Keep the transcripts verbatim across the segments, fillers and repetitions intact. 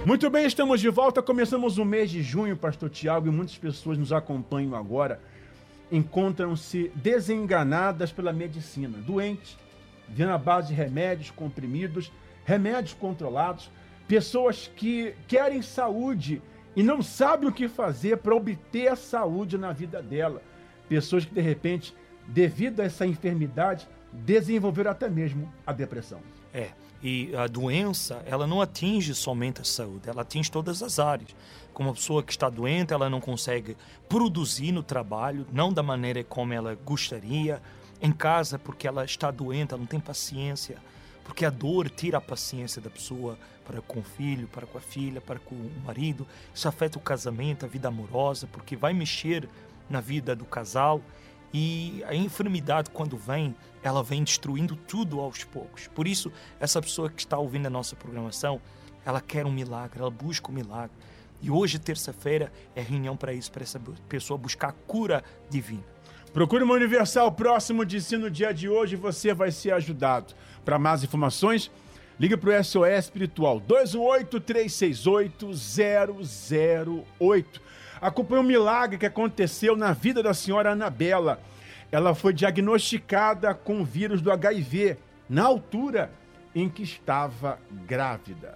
Muito bem, estamos de volta. Começamos o mês de junho, pastor Tiago, e muitas pessoas nos acompanham agora. Encontram-se desenganadas pela medicina, doentes, vendo a base de remédios comprimidos, remédios controlados, pessoas que querem saúde e não sabem o que fazer para obter a saúde na vida dela. Pessoas que, de repente, devido a essa enfermidade, desenvolveram até mesmo a depressão. É, e a doença, ela não atinge somente a saúde, ela atinge todas as áreas. Como a pessoa que está doente, ela não consegue produzir no trabalho, não da maneira como ela gostaria, em casa, porque ela está doente, ela não tem paciência, porque a dor tira a paciência da pessoa para com o filho, para com a filha, para com o marido. Isso afeta o casamento, a vida amorosa, porque vai mexer na vida do casal. E a enfermidade, quando vem, ela vem destruindo tudo aos poucos. Por isso, essa pessoa que está ouvindo a nossa programação, ela quer um milagre, ela busca um milagre. E hoje, terça-feira, é reunião para isso, para essa pessoa buscar a cura divina. Procure uma Universal próximo de si no dia de hoje e você vai ser ajudado. Para mais informações, ligue para o S O S Espiritual dois um oito, três seis oito, zero zero oito. Acompanhe um milagre que aconteceu na vida da senhora Anabela. Ela foi diagnosticada com o vírus do H I V na altura em que estava grávida.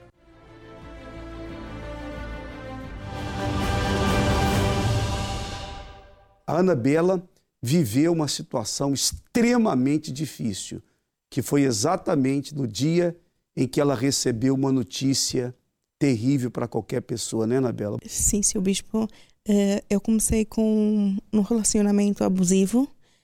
A Anabela viveu uma situação extremamente difícil, que foi exatamente no dia em que ela recebeu uma notícia terrível para qualquer pessoa, né, Anabela? Sim, seu bispo. Eu comecei com um relacionamento abusivo,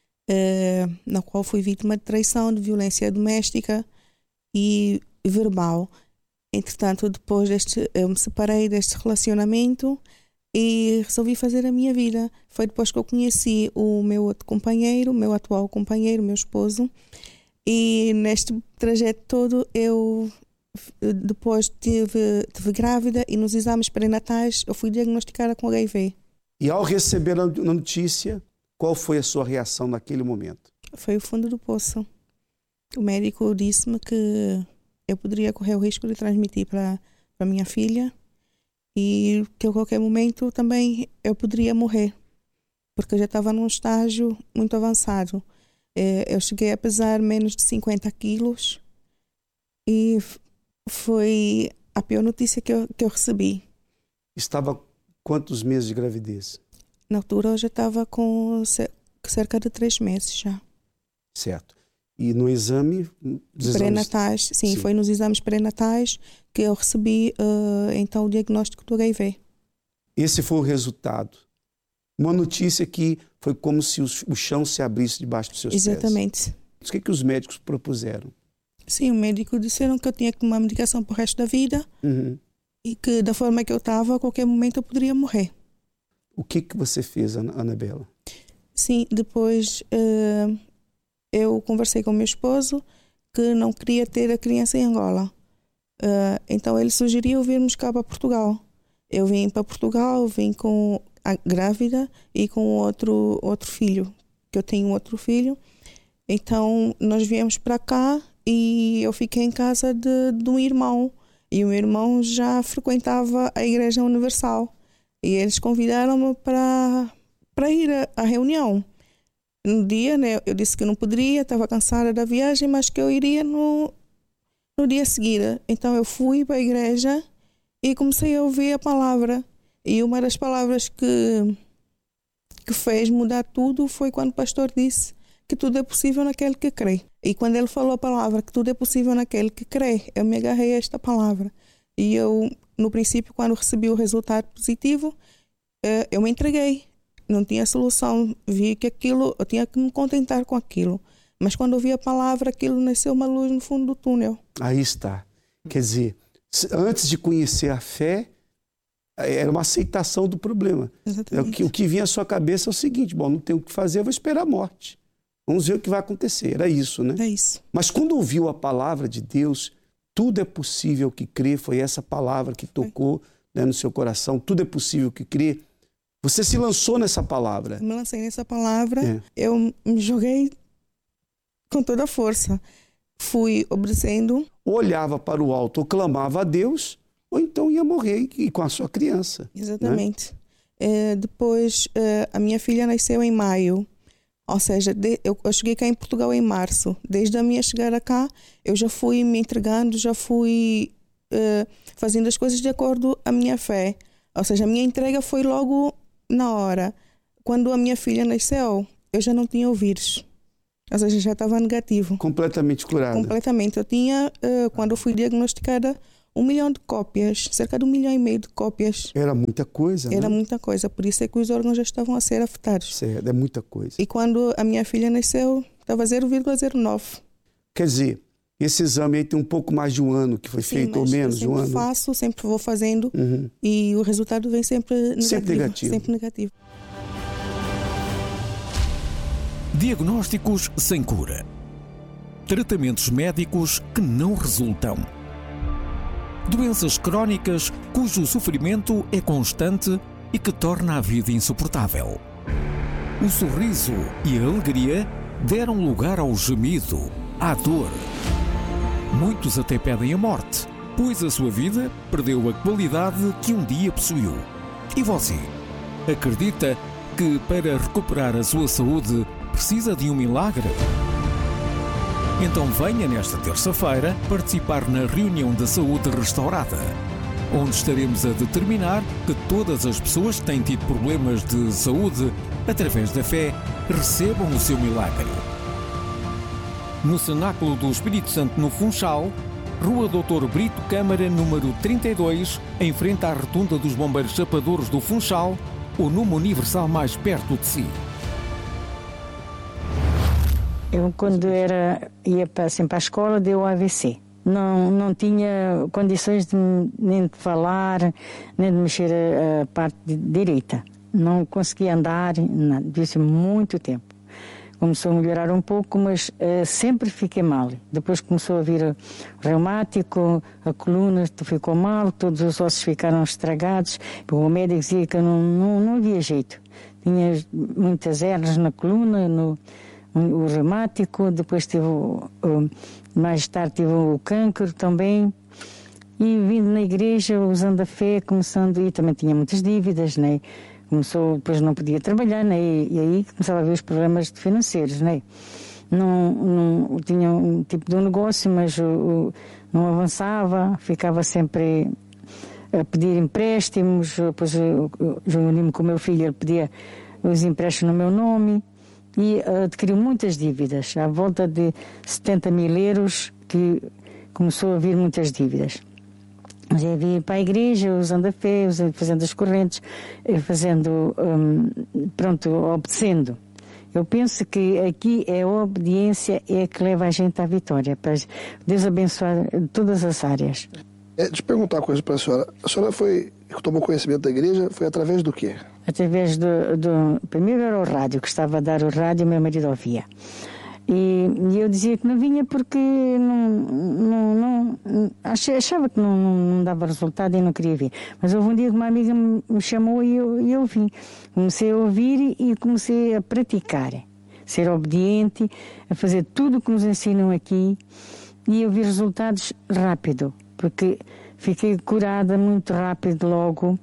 na qual fui vítima de traição, de violência doméstica e verbal. Entretanto, depois deste, eu me separei deste relacionamento e resolvi fazer a minha vida. Foi depois que eu conheci o meu outro companheiro, o meu atual companheiro, meu esposo. E neste trajeto todo, eu depois tive, tive grávida e nos exames pré-natais eu fui diagnosticada com H I V. E ao receber a notícia, qual foi a sua reação naquele momento? Foi o fundo do poço. O médico disse-me que eu poderia correr o risco de transmitir para a minha filha e que a qualquer momento também eu poderia morrer, porque eu já estava num estágio muito avançado. Eu cheguei a pesar menos de cinquenta quilos e foi a pior notícia que eu, que eu recebi. Estava quantos meses de gravidez? Na altura eu já estava com cerca de três meses já. Certo. E no exame? Pré-natais, sim, sim, foi nos exames pré-natais que eu recebi uh, então o diagnóstico do H I V. Esse foi o resultado. Uma notícia que foi como se o, o chão se abrisse debaixo dos seus Exatamente. pés. O que, que os médicos propuseram? Sim, o médico disseram que eu tinha que tomar medicação para o resto da vida uhum. e que da forma que eu estava, a qualquer momento eu poderia morrer. O que, que você fez, Anabela? Sim, depois uh, eu conversei com o meu esposo que não queria ter a criança em Angola. Uh, então ele sugeriu virmos cá para Portugal. Eu vim para Portugal, vim com a grávida e com outro, outro filho, que eu tenho outro filho. Então nós viemos para cá e eu fiquei em casa de, de um irmão. E o meu irmão já frequentava a Igreja Universal. E eles convidaram-me para, para ir à, à reunião. No dia, né, eu disse que não poderia, estava cansada da viagem, mas que eu iria no, no dia seguinte. Então eu fui para a igreja e comecei a ouvir a palavra. E uma das palavras que, que fez mudar tudo foi quando o pastor disse que tudo é possível naquele que crê. E quando ele falou a palavra que tudo é possível naquele que crê, eu me agarrei a esta palavra. E eu, no princípio, quando recebi o resultado positivo, eu me entreguei. Não tinha solução. Vi que aquilo, eu tinha que me contentar com aquilo. Mas quando eu vi a palavra, aquilo nasceu uma luz no fundo do túnel. Aí está. Quer dizer, antes de conhecer a fé, era uma aceitação do problema. Exatamente. O que, o que vinha à sua cabeça é o seguinte: bom, não tenho o que fazer, eu vou esperar a morte. Vamos ver o que vai acontecer. Era isso, né? É isso. Mas quando ouviu a palavra de Deus, tudo é possível que crê, foi essa palavra que tocou, né, no seu coração, tudo é possível que crê. Você se lançou nessa palavra. Eu me lancei nessa palavra, é. eu me joguei com toda a força. Fui obedecendo. Ou olhava para o alto ou clamava a Deus, ou então ia morrer e com a sua criança. Exatamente. Né? É, depois, é, a minha filha nasceu em maio. Ou seja, de, eu, eu cheguei cá em Portugal em março. Desde a minha chegada cá, eu já fui me entregando, já fui é, fazendo as coisas de acordo com a minha fé. Ou seja, a minha entrega foi logo na hora. Quando a minha filha nasceu, eu já não tinha o vírus. Ou seja, já estava negativo. Completamente curada. Completamente. Eu tinha, uh, quando eu fui diagnosticada, um milhão de cópias. Cerca de um milhão e meio de cópias. Era muita coisa, Era né? muita coisa. Por isso é que os órgãos já estavam a ser afetados. Certo, é muita coisa. E quando a minha filha nasceu, estava zero vírgula zero nove. Quer dizer, esse exame aí tem um pouco mais de um ano que foi Sim, feito, ou menos de um ano? Eu sempre faço, sempre vou fazendo. Uhum. E o resultado vem sempre negativo. Sempre negativo. Sempre negativo. Diagnósticos sem cura. Tratamentos médicos que não resultam. Doenças crónicas cujo sofrimento é constante e que torna a vida insuportável. O sorriso e a alegria deram lugar ao gemido, à dor. Muitos até pedem a morte, pois a sua vida perdeu a qualidade que um dia possuiu. E você? Acredita que para recuperar a sua saúde precisa de um milagre? Então venha nesta terça-feira participar na reunião da saúde restaurada, onde estaremos a determinar que todas as pessoas que têm tido problemas de saúde, através da fé, recebam o seu milagre. No Cenáculo do Espírito Santo, no Funchal, Rua doutor Brito Câmara, número trinta e dois, em frente à Rotunda dos Bombeiros Chapadores do Funchal, ou numa Universal mais perto de si. Eu, quando era, ia para, assim, para a escola, deu A V C. Não, não tinha condições de, nem de falar, nem de mexer a, a parte de, direita. Não conseguia andar, nada, devia ser muito tempo. Começou a melhorar um pouco, mas uh, sempre fiquei mal. Depois começou a vir o reumático, a coluna ficou mal, todos os ossos ficaram estragados. O médico dizia que não, não, não havia jeito. Tinha muitas hernias na coluna, no o reumático, depois tive, o, o, mais tarde tive o câncer também. E vindo na igreja, usando a fé, começando, e também tinha muitas dívidas, né? Começou, depois não podia trabalhar, né? E, e aí começava a ver os problemas financeiros, né? Não, não tinha um tipo de um negócio, mas o, o, não avançava, ficava sempre a pedir empréstimos, depois reuni-me com o meu filho, ele pedia os empréstimos no meu nome. E adquiriu muitas dívidas, à volta de setenta mil euros, que começou a vir muitas dívidas. Mas eu vim para a igreja, usando a fé, fazendo as correntes, fazendo, um, pronto, obedecendo. Eu penso que aqui é a obediência é que leva a gente à vitória, para Deus abençoar todas as áreas. É, deixa eu perguntar uma coisa para a senhora. A senhora foi, tomou conhecimento da igreja, foi através do quê? Através do, do... Primeiro era o rádio, que estava a dar o rádio e meu marido ouvia. E, e eu dizia que não vinha porque não, não, não, achava que não, não dava resultado e não queria vir. Mas houve um dia que uma amiga me chamou e eu, e eu vim. Comecei a ouvir e comecei a praticar. Ser obediente, a fazer tudo o que nos ensinam aqui. E eu vi resultados rápido, porque fiquei curada muito rápido logo.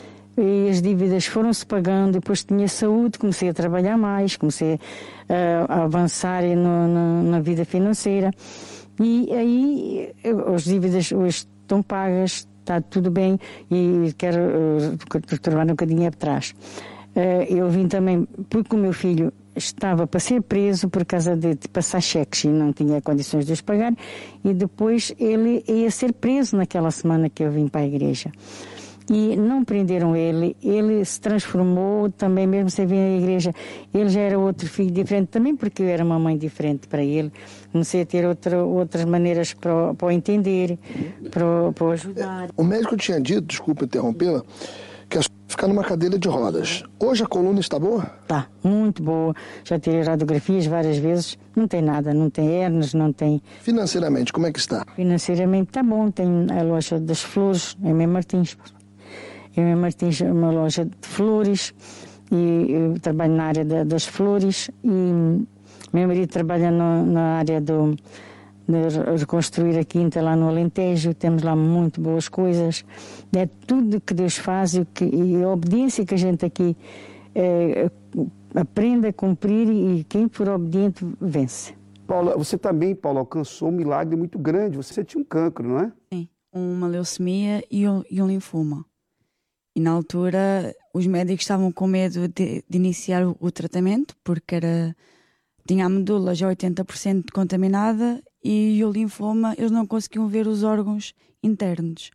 E as dívidas foram-se pagando, depois tinha saúde, comecei a trabalhar mais, comecei a, a avançar no, no, na vida financeira. E aí as dívidas hoje estão pagas, está tudo bem, e quero uh, tornar um bocadinho atrás. Uh, eu vim também, porque o meu filho estava para ser preso por causa de, de passar cheques e não tinha condições de os pagar, e depois ele ia ser preso naquela semana que eu vim para a igreja. E não prenderam ele, ele se transformou também, mesmo sem vir à igreja. Ele já era outro filho diferente também, porque eu era uma mãe diferente para ele. Comecei a ter outra, outras maneiras para, para o entender, para, para o ajudar. O médico tinha dito, desculpa interrompê-la, que é ficar numa cadeira de rodas. Hoje a coluna está boa? Está, muito boa. Já tirei radiografias várias vezes, não tem nada, não tem hernias, não tem... Financeiramente, como é que está? Financeiramente está bom, tem a loja das flores, em Mem Martins. Em Martins é uma loja de flores e eu trabalho na área da, das flores e meu marido trabalha no, na área do, de reconstruir a quinta lá no Alentejo, temos lá muito boas coisas. É tudo que Deus faz e, que, e a obediência que a gente aqui é, aprende a cumprir, e quem for obediente vence. Paula, você também, Paula, alcançou um milagre muito grande. Você tinha um cancro, não é? Sim, uma leucemia e um, e um linfoma. E na altura os médicos estavam com medo de, de iniciar o, o tratamento, porque era, tinha a medula já oitenta por cento contaminada, e o linfoma, eles não conseguiam ver os órgãos internos.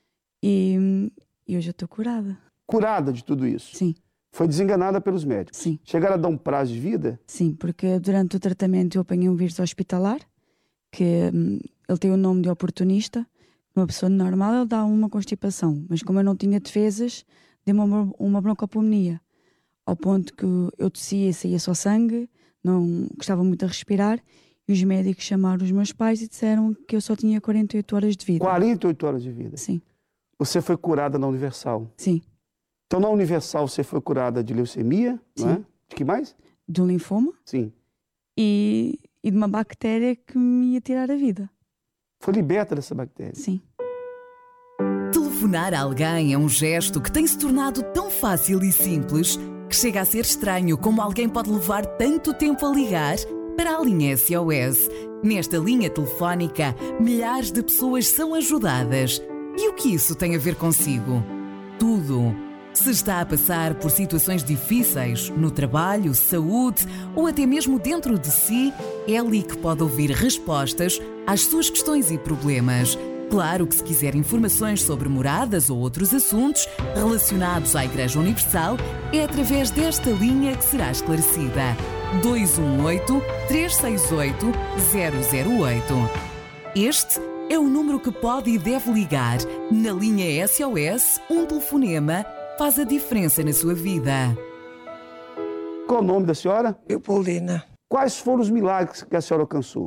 E, e hoje eu estou curada. Curada de tudo isso? Sim. Foi desenganada pelos médicos? Sim. Chegaram a dar um prazo de vida? Sim, porque durante o tratamento eu apanhei um vírus hospitalar, que hum, ele tem o nome de oportunista. Uma pessoa normal, ele dá uma constipação, mas como eu não tinha defesas, deu-me uma, uma broncopneumonia, ao ponto que eu tossia e saía só sangue, não gostava muito a respirar, e os médicos chamaram os meus pais e disseram que eu só tinha quarenta e oito horas de vida. quarenta e oito horas de vida? Sim. Você foi curada na Universal? Sim. Então, na Universal, você foi curada de leucemia, Sim. Não é? De que mais? De um linfoma. Sim. E, e de uma bactéria que me ia tirar a vida. Foi liberta dessa bactéria? Sim. Telefonar a alguém é um gesto que tem se tornado tão fácil e simples que chega a ser estranho como alguém pode levar tanto tempo a ligar para a linha S O S. Nesta linha telefónica, milhares de pessoas são ajudadas. E o que isso tem a ver consigo? Tudo. Se está a passar por situações difíceis no trabalho, saúde ou até mesmo dentro de si, é ali que pode ouvir respostas às suas questões e problemas. Claro que se quiser informações sobre moradas ou outros assuntos relacionados à Igreja Universal, é através desta linha que será esclarecida. dois um oito, três seis oito, zero zero oito. Este é o número que pode e deve ligar. Na linha S O S, um telefonema faz a diferença na sua vida. Qual o nome da senhora? Leopoldina. Quais foram os milagres que a senhora alcançou?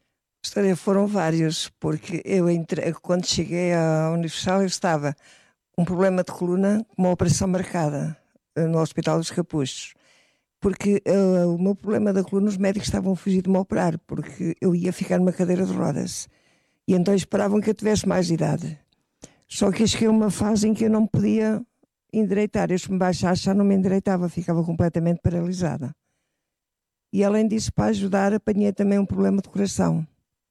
Foram vários, porque eu entre... quando cheguei à Universal eu estava com um problema de coluna, com uma operação marcada no Hospital dos Capuchos. Porque uh, o meu problema da coluna, os médicos estavam a fugir de me operar, porque eu ia ficar numa cadeira de rodas. E então esperavam que eu tivesse mais idade. Só que eu cheguei a uma fase em que eu não podia endireitar. Eu, se me baixasse, já não me endireitava, ficava completamente paralisada. E além disso, para ajudar, apanhei também um problema de coração,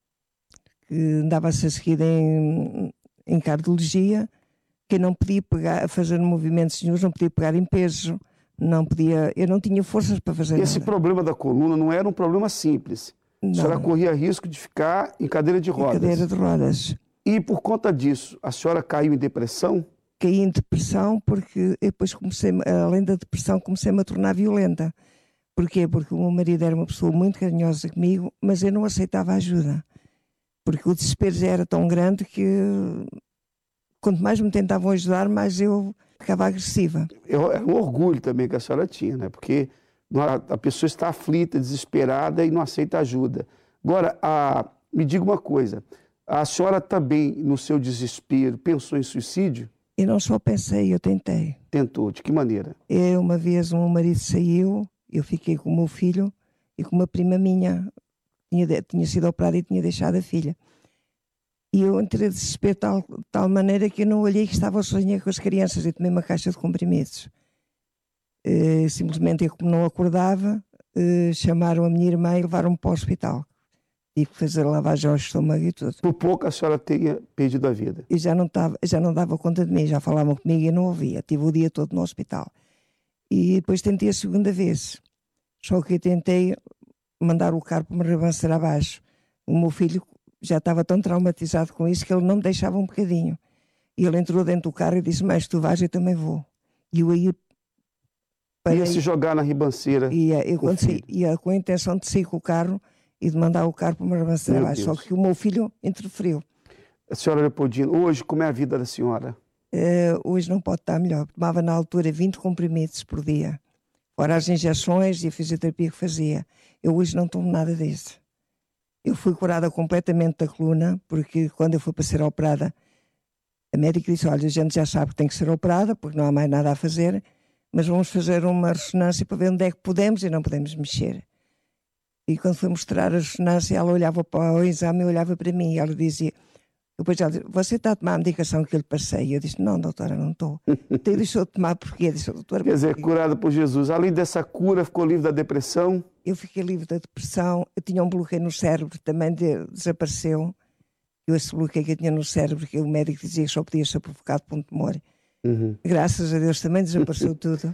que andava-se a seguir em, em cardiologia, que eu não podia pegar, fazer movimentos nenhums, não podia pegar em peso, não podia, eu não tinha forças para fazer Esse nada. problema da coluna não era um problema simples. Não. A senhora corria risco de ficar em cadeira de rodas. Em cadeira de rodas. E por conta disso, a senhora caiu em depressão? Caí em depressão porque depois comecei, além da depressão, comecei-me a tornar violenta. Porquê? Porque o meu marido era uma pessoa muito carinhosa comigo, mas eu não aceitava ajuda. Porque o desespero já era tão grande que quanto mais me tentavam ajudar, mais eu ficava agressiva. É um orgulho também que a senhora tinha, né? Porque a pessoa está aflita, desesperada e não aceita ajuda. Agora, a, me diga uma coisa, a senhora também, no seu desespero, pensou em suicídio? Eu não só pensei, eu tentei. Tentou, de que maneira? Eu, uma vez, o meu marido saiu, eu fiquei com o meu filho e com uma prima minha, tinha, tinha sido operada e tinha deixado a filha. E eu entrei de desespero de tal, tal maneira que eu não olhei que estava sozinha com as crianças e tomei uma caixa de comprimidos. Uh, simplesmente eu, como não acordava, uh, chamaram a minha irmã e levaram-me para o hospital. Tive que fazer lavagem ao estômago e tudo. Por pouco a senhora tenha perdido a vida. Eu já não, tava, já não dava conta de mim, já falavam comigo e eu não ouvia. Tive o dia todo no hospital. E depois tentei a segunda vez. Só que eu tentei mandar o carro para me rebançar abaixo. O meu filho já estava tão traumatizado com isso que ele não me deixava um bocadinho. E ele entrou dentro do carro e disse, mas tu vais, eu também vou. E eu aí... Ia se jogar na ribanceira. Ia, eu quando saí, ia com a intenção de sair com o carro e de mandar o carro para me rebançar abaixo. Só que o meu filho interferiu. A senhora Leopoldina, hoje como é a vida da senhora? Uh, hoje não pode estar melhor. Tomava na altura vinte comprimidos por dia. Fora as injeções e a fisioterapia que fazia. Eu hoje não tomo nada disso. Eu fui curada completamente da coluna, porque quando eu fui para ser operada, a médica disse, olha, a gente já sabe que tem que ser operada, porque não há mais nada a fazer, mas vamos fazer uma ressonância para ver onde é que podemos e não podemos mexer. E quando foi mostrar a ressonância, ela olhava para o exame e olhava para mim. E ela dizia, depois ela disse, você está a tomar a medicação que eu lhe passei? Eu disse, não, doutora, não estou. Então deixou de tomar porque eu disse, doutora... Quer dizer, curada por Jesus. Além dessa cura, ficou livre da depressão? Eu fiquei livre da depressão. Eu tinha um bloqueio no cérebro, também de, desapareceu. Eu esse bloqueio que eu tinha no cérebro, que o médico dizia que só podia ser provocado por um tumor. Uhum. Graças a Deus também desapareceu tudo.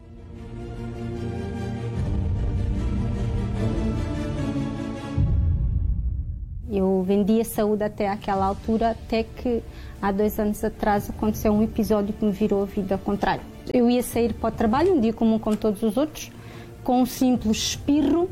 Eu vendia saúde até aquela altura, até que há dois anos atrás aconteceu um episódio que me virou a vida ao contrário. Eu ia sair para o trabalho, um dia comum como todos os outros, com um simples espirro,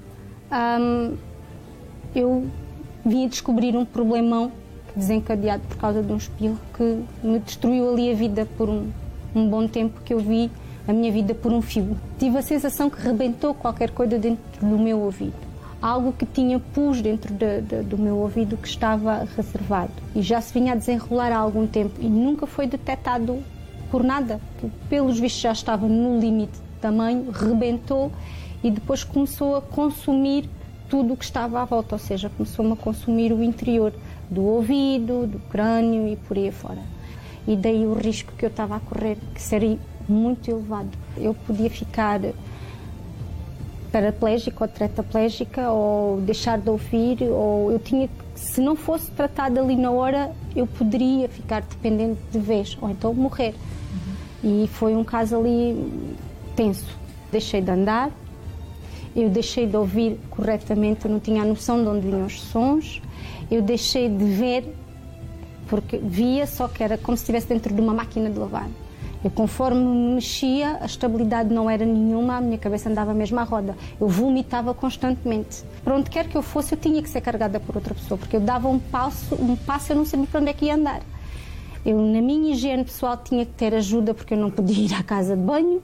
um, eu vim a descobrir um problemão desencadeado por causa de um espirro que me destruiu ali a vida por um, um bom tempo, que eu vi a minha vida por um fio. Tive a sensação que rebentou qualquer coisa dentro do meu ouvido. Algo que tinha pus dentro de, de, do meu ouvido que estava reservado. E já se vinha a desenrolar há algum tempo e nunca foi detectado por nada. Pelos vistos já estava no limite de tamanho, rebentou e depois começou a consumir tudo o que estava à volta. Ou seja, começou-me a consumir o interior do ouvido, do crânio e por aí fora. E daí o risco que eu estava a correr, que seria muito elevado. Eu podia ficar paraplégica ou tetraplégica, ou deixar de ouvir, ou eu tinha, se não fosse tratado ali na hora, eu poderia ficar dependente de vez, ou então morrer. Uhum. E foi um caso ali tenso. Deixei de andar, eu deixei de ouvir corretamente, eu não tinha a noção de onde vinham os sons, eu deixei de ver, porque via, só que era como se estivesse dentro de uma máquina de lavar. Eu, conforme me mexia, a estabilidade não era nenhuma, a minha cabeça andava mesmo à roda. Eu vomitava constantemente. Para onde quer que eu fosse, eu tinha que ser carregada por outra pessoa, porque eu dava um passo, um passo eu não sabia para onde é que ia andar. Eu, na minha higiene pessoal, tinha que ter ajuda, porque eu não podia ir à casa de banho.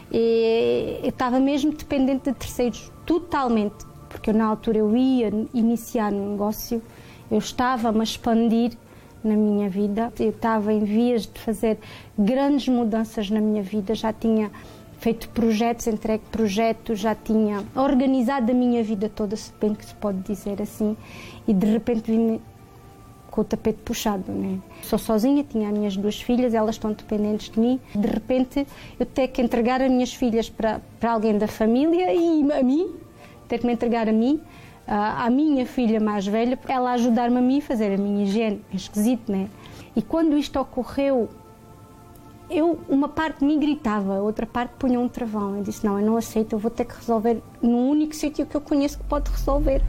E eu estava mesmo dependente de terceiros, totalmente. Porque eu, na altura, eu ia iniciar um negócio, eu estava-me a expandir na minha vida. Eu estava em vias de fazer grandes mudanças na minha vida, já tinha feito projetos, entregue projetos, já tinha organizado a minha vida toda, se bem que se pode dizer assim, e de repente vim com o tapete puxado, né? Sou sozinha, tinha as minhas duas filhas, elas estão dependentes de mim, de repente eu tenho que entregar as minhas filhas para, para alguém da família e a mim, ter que me entregar a mim, a minha filha mais velha, ela ajudar-me a mim a fazer a minha higiene. É esquisito, não é? E quando isto ocorreu, eu, uma parte de mim gritava, a outra parte punha um travão. Eu disse, não, eu não aceito, eu vou ter que resolver no único sítio que eu conheço que pode resolver.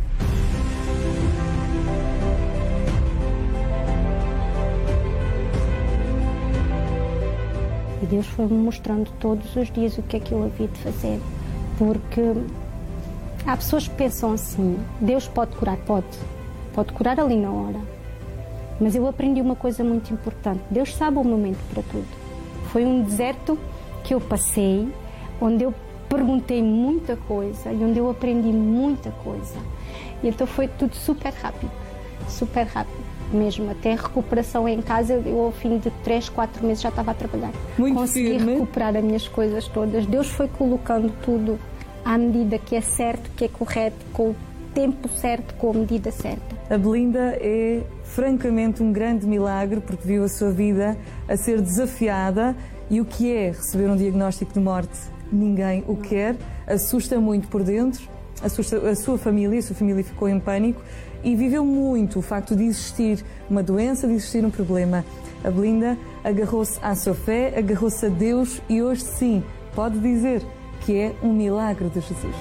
E Deus foi-me mostrando todos os dias o que é que eu havia de fazer, porque há pessoas que pensam assim, Deus pode curar? Pode. Pode curar ali na hora. Mas eu aprendi uma coisa muito importante. Deus sabe o momento para tudo. Foi um deserto que eu passei, onde eu perguntei muita coisa e onde eu aprendi muita coisa. E então foi tudo super rápido. Super rápido mesmo. Até a recuperação em casa, eu ao fim de três, quatro meses já estava a trabalhar. Muito Consegui firme. recuperar as minhas coisas todas. Deus foi colocando tudo à medida que é certo, que é correto, com o tempo certo, com a medida certa. A Belinda é francamente um grande milagre, porque viu a sua vida a ser desafiada, e o que é receber um diagnóstico de morte? Ninguém o quer, assusta muito por dentro, assusta a sua família, a sua família ficou em pânico e viveu muito o facto de existir uma doença, de existir um problema. A Belinda agarrou-se à sua fé, agarrou-se a Deus e hoje sim pode dizer que é um milagre de Jesus.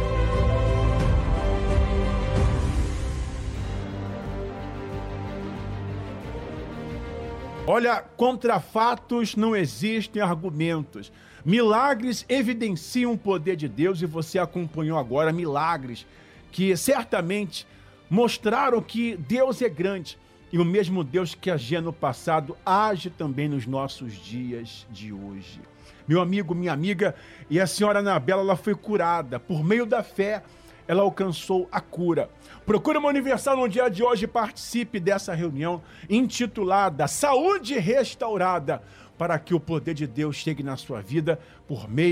Olha, contra fatos não existem argumentos. Milagres evidenciam o poder de Deus e você acompanhou agora milagres que certamente mostraram que Deus é grande e o mesmo Deus que agia no passado age também nos nossos dias de hoje. Meu amigo, minha amiga, e a senhora Anabela, ela foi curada. Por meio da fé, ela alcançou a cura. Procura uma Universal no dia de hoje e participe dessa reunião intitulada Saúde Restaurada, para que o poder de Deus chegue na sua vida por meio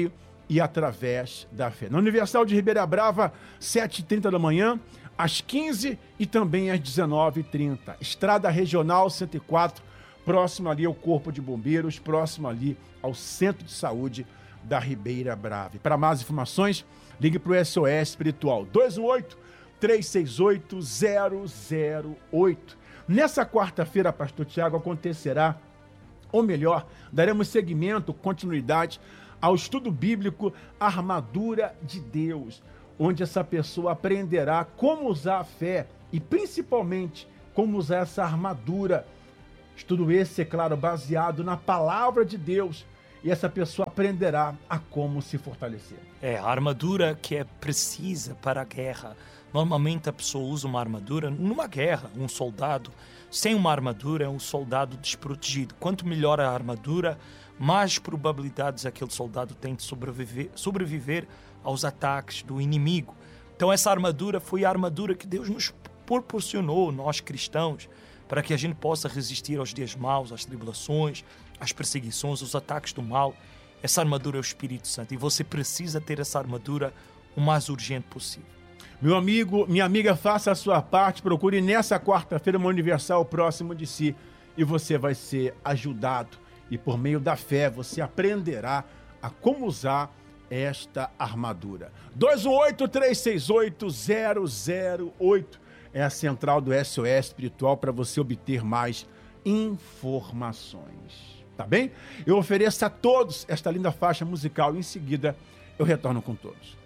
e através da fé. Na Universal de Ribeira Brava, sete e trinta da manhã, às quinze e também às dezenove e trinta. Estrada Regional cento e quatro, próximo ali ao Corpo de Bombeiros, próximo ali ao Centro de Saúde da Ribeira Brava. Para mais informações, ligue para o S O S Espiritual dois um oito, três seis oito, zero zero oito. Nessa quarta-feira, pastor Tiago, acontecerá, ou melhor, daremos seguimento, continuidade ao estudo bíblico Armadura de Deus, onde essa pessoa aprenderá como usar a fé e principalmente como usar essa armadura. Estudo esse, é claro, baseado na palavra de Deus, e essa pessoa aprenderá a como se fortalecer. É, a armadura que é precisa para a guerra. Normalmente a pessoa usa uma armadura numa guerra. Um soldado sem uma armadura é um soldado desprotegido. Quanto melhor a armadura, mais probabilidades aquele soldado tem de sobreviver, sobreviver aos ataques do inimigo. Então essa armadura foi a armadura que Deus nos proporcionou, nós cristãos, para que a gente possa resistir aos dias maus, às tribulações, às perseguições, aos ataques do mal. Essa armadura é o Espírito Santo e você precisa ter essa armadura o mais urgente possível. Meu amigo, minha amiga, faça a sua parte, procure nessa quarta-feira uma Universal próximo de si e você vai ser ajudado. E por meio da fé você aprenderá a como usar esta armadura. dois um oito, três seis oito, zero zero oito é a central do S O S Espiritual para você obter mais informações. Tá bem? Eu ofereço a todos esta linda faixa musical e em seguida eu retorno com todos.